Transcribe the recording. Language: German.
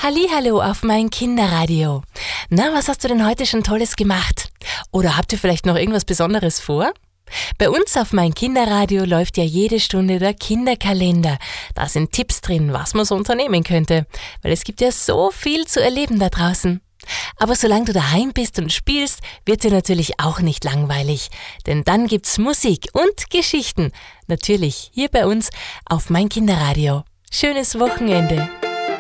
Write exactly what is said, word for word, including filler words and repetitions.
Hallihallo auf mein Kinderradio. Na, was hast du denn heute schon Tolles gemacht? Oder habt ihr vielleicht noch irgendwas Besonderes vor? Bei uns auf mein Kinderradio läuft ja jede Stunde der Kinderkalender. Da sind Tipps drin, was man so unternehmen könnte, weil es gibt ja so viel zu erleben da draußen. Aber solange du daheim bist und spielst, wird dir natürlich auch nicht langweilig. Denn dann gibt's Musik und Geschichten. Natürlich hier bei uns auf mein Kinderradio. Schönes Wochenende.